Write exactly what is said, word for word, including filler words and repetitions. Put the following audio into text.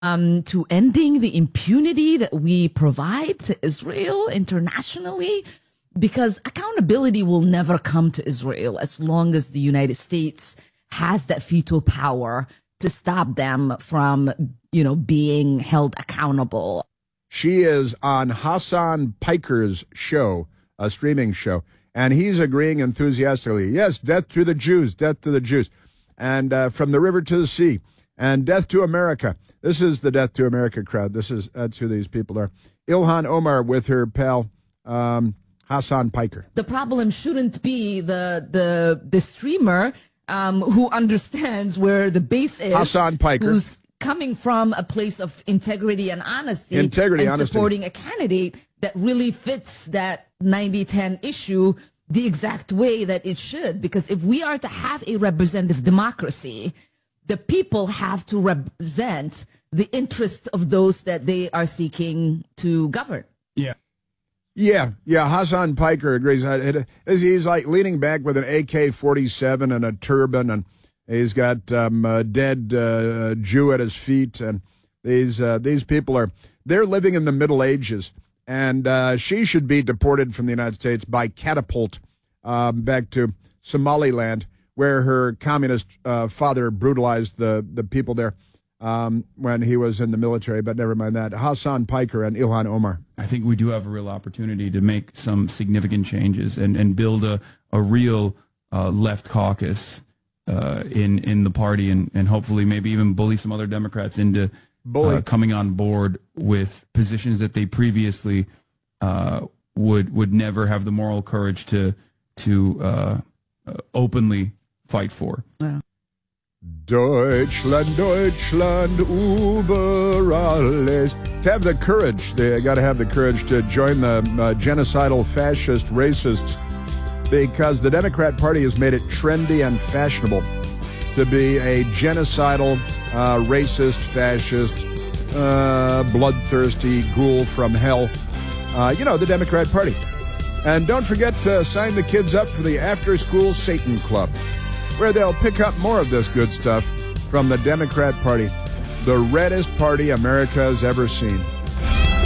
um, to ending the impunity that we provide to Israel internationally, because accountability will never come to Israel as long as the United States has that veto power to stop them from, you know, being held accountable. She is on Hassan Piker's show, a streaming show, and he's agreeing enthusiastically. Yes, death to the Jews, death to the Jews. And uh, from the river to the sea, and death to America. This is the death to America crowd. This is that's who these people are. Ilhan Omar with her pal um, Hassan Piker. The problem shouldn't be the the the streamer um, who understands where the base is. Hassan Piker, who's coming from a place of integrity and honesty, integrity, and honesty. supporting a candidate that really fits that ninety ten issue the exact way that it should. Because if we are to have a representative democracy, the people have to represent the interest of those that they are seeking to govern. Yeah. Yeah, yeah, Hassan Piker agrees. He's like leaning back with an A K forty-seven and a turban, and he's got um, a dead uh, Jew at his feet. And these uh, these people are, they're living in the Middle Ages. And uh, she should be deported from the United States by catapult um, back to Somaliland, where her communist uh, father brutalized the, the people there um, when he was in the military. But never mind that. Hassan Piker and Ilhan Omar. I think we do have a real opportunity to make some significant changes and, and build a, a real uh, left caucus uh, in, in the party, and, and hopefully maybe even bully some other Democrats into uh, coming on board with positions that they previously uh, would would never have the moral courage to to uh, uh, openly fight for. Yeah. Deutschland, Deutschland, über alles. To have the courage, they got to have the courage to join the uh, genocidal, fascist, racists, because the Democrat Party has made it trendy and fashionable to be a genocidal, uh, racist, fascist, uh, bloodthirsty ghoul from hell. Uh, you know, the Democrat Party. And don't forget to sign the kids up for the After School Satan Club, where they'll pick up more of this good stuff from the Democrat Party, the reddest party America has ever seen.